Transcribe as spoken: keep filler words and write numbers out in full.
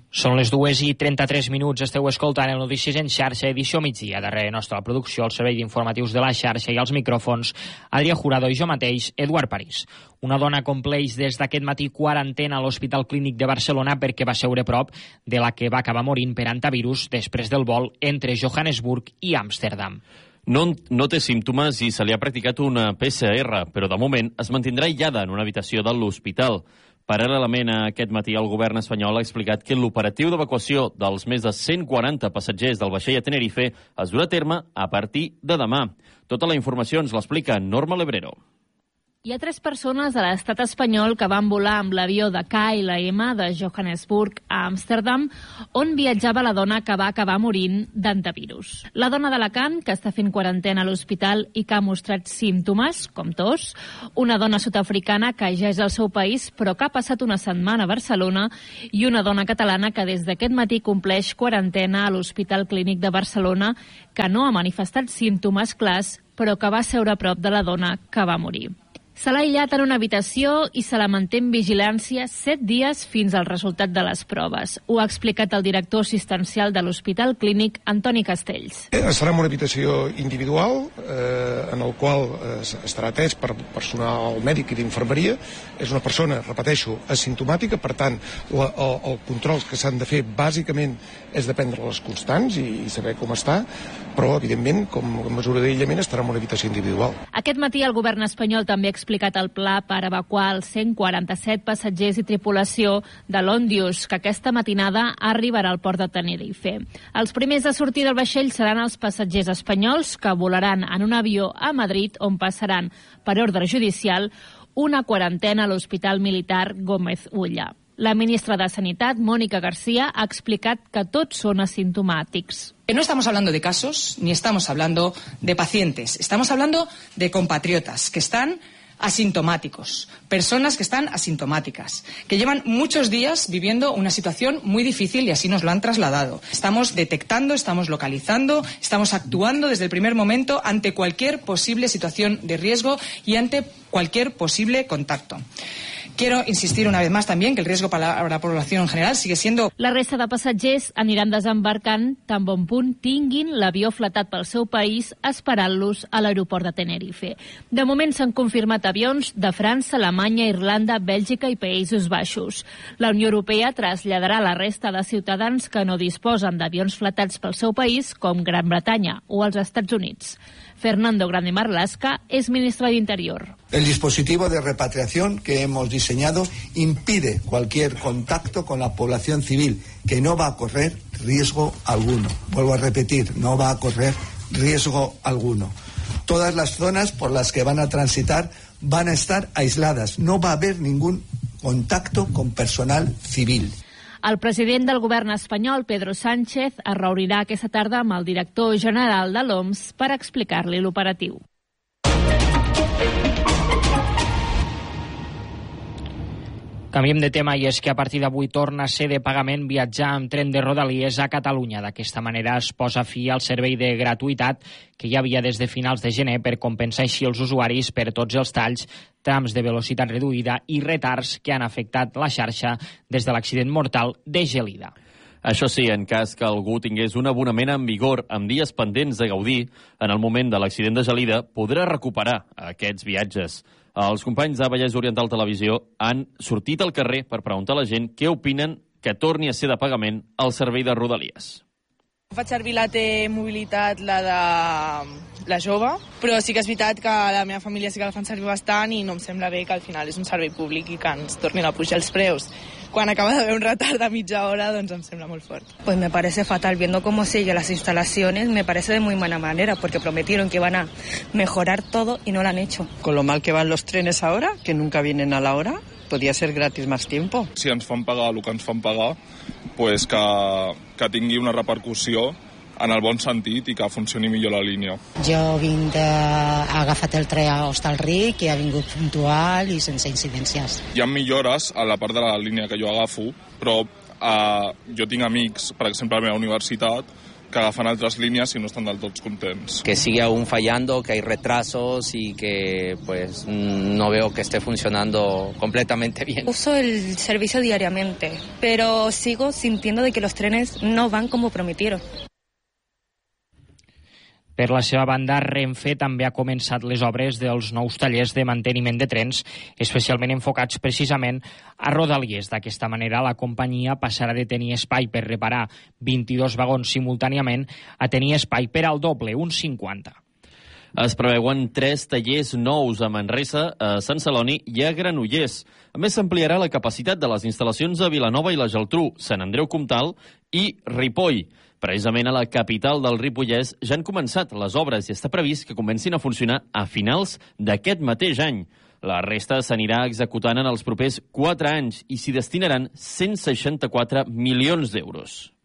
Són les dues i trenta-tres minuts, esteu escoltant el Notícies en xarxa, edició migdia. Darrere nostra la producció, el servei d'informatius de la xarxa i els micròfons, Adrià Jurado i jo mateix, Eduard París. Una dona compleix des d'aquest matí quarantena a l'Hospital Clínic de Barcelona perquè va seure prop de la que va acabar morint per antivirus després del vol entre Johannesburg i Amsterdam. No, no té símptomes i se li ha practicat una P C R, però de moment es mantindrà aïllada en una habitació de l'hospital. Paral·lelament a aquest matí, el govern espanyol ha explicat que l'operatiu d'evacuació dels més de cent quaranta passatgers del vaixell a Tenerife es durà a terme a partir de demà. Tota la informació ens l'explica Norma Lebrero. Hi ha tres persones de l'estat espanyol que van volar amb l'avió de K L M de Johannesburg a Amsterdam, on viatjava la dona que va acabar morint d'antivirus. La dona d'Alacant, que està fent quarantena a l'hospital i que ha mostrat símptomes, com tos, una dona sud-africana que ja és al seu país però que ha passat una setmana a Barcelona, i una dona catalana que des d'aquest matí compleix quarantena a l'Hospital Clínic de Barcelona, que no ha manifestat símptomes clars però que va seure a prop de la dona que va morir. Se l'ha aïllat en una habitació i se la manté en vigilància set dies fins al resultat de les proves. Ho ha explicat el director assistencial de l'Hospital Clínic, Antoni Castells. Estarà en una habitació individual, eh, en el qual eh, estarà atès per personal mèdic i d'infermeria. És una persona, repeteixo, asimptomàtica, per tant, la, el, el control que s'han de fer bàsicament és de prendre les constants i, i saber com està, però, evidentment, com a mesura d'aïllament, estarà en una habitació individual. Aquest matí el govern espanyol també ha explicat el pla per evacuar els cent quaranta-set passatgers i tripulació de l'Ondius, que aquesta matinada arribarà al port de Tenerife. Els primers a sortir del vaixell seran els passatgers espanyols, que volaran en un avió a Madrid, on passaran, per ordre judicial, una quarantena a l'Hospital Militar Gómez Ulla. La ministra de Sanitat, Mónica García, ha explicat que tots són asimptomàtics. No estamos hablando de casos, ni estamos hablando de pacientes. Estamos hablando de compatriotas que están asintomáticos, personas que están asintomáticas, que llevan muchos días viviendo una situación muy difícil y así nos lo han trasladado. Estamos detectando, estamos localizando, estamos actuando desde el primer momento ante cualquier posible situación de riesgo y ante cualquier posible contacto. Quiero insistir una vez más también que el riesgo para la población en general sigue siendo... La resta de passatgers aniran desembarcant tan bon punt tinguin l'avió fletat pel seu país, esperant-los a l'aeroport de Tenerife. De moment s'han confirmat avions de França, Alemanya, Irlanda, Bèlgica i Països Baixos. La Unió Europea traslladarà la resta de ciutadans que no disposen d'avions fletats pel seu país, com Gran Bretanya o els Estats Units. Fernando Grande Marlaska es ministro de Interior. El dispositivo de repatriación que hemos diseñado impide cualquier contacto con la población civil, que no va a correr riesgo alguno. Vuelvo a repetir, no va a correr riesgo alguno. Todas las zonas por las que van a transitar van a estar aisladas. No va a haber ningún contacto con personal civil. El president del govern espanyol, Pedro Sánchez, es reunirà aquesta tarda amb el director general de l'O M S per explicar-li l'operatiu. Canviem de tema i és que a partir d'avui torna a ser de pagament viatjar amb tren de Rodalies a Catalunya. D'aquesta manera es posa fi al servei de gratuïtat que hi havia des de finals de gener per compensar així els usuaris per tots els talls, trams de velocitat reduïda i retards que han afectat la xarxa des de l'accident mortal de Gelida. Això sí, en cas que algú tingués un abonament en vigor amb dies pendents de gaudir, en el moment de l'accident de Gelida podrà recuperar aquests viatges. Els companys de Vallès Oriental Televisió han sortit al carrer per preguntar a la gent què opinen que torni a ser de pagament el servei de Rodalies. Faig servir la T-Mobilitat, la de la jove, però sí que és veritat que la meva família sí que la fan servir bastant i no em sembla bé que al final és un servei públic i que ens tornin a pujar els preus. Quan acaba d'haver un retard de mitja hora, doncs em sembla molt fort. Pues me parece fatal, viendo cómo siguen las instalaciones, me parece de muy mala manera, porque prometieron que iban a mejorar todo y no lo han hecho. Con lo mal que van los trenes ahora, que nunca vienen a la hora, podría ser gratis más tiempo. Si ens fan pagar el que ens fan pagar, pues que, que tingui una repercussió en el bon sentit i que funcioni millor la línia. Jo vinc de... he agafat el tren a Hostalric i ha vingut puntual i sense incidències. Hi ha millores a la part de la línia que jo agafo, però eh, jo tinc amics, per exemple, a la meva universitat, que agafen altres línies i no estan del tot contents. Que sigue aún fallando, que hay retrasos y que pues no veo que esté funcionando completamente bien. Uso el servicio diariamente, pero sigo sintiendo de que los trenes no van como prometieron. Per la seva banda, Renfe també ha començat les obres dels nous tallers de manteniment de trens, especialment enfocats precisament a Rodalies. D'aquesta manera, la companyia passarà de tenir espai per reparar vint-i-dos vagons simultàniament a tenir espai per al doble, uns cinquanta. Es preveuen tres tallers nous a Manresa, a Sant Celoni i a Granollers. A més, s'ampliarà la capacitat de les instal·lacions a Vilanova i la Geltrú, Sant Andreu Comtal i Ripoll. Precisament a la capital del Ripollès ja han començat les obres i està previst que comencin a funcionar a finals d'aquest mateix any. La resta s'anirà executant en els propers quatre anys i s'hi destinaran cent seixanta-quatre milions d'euros.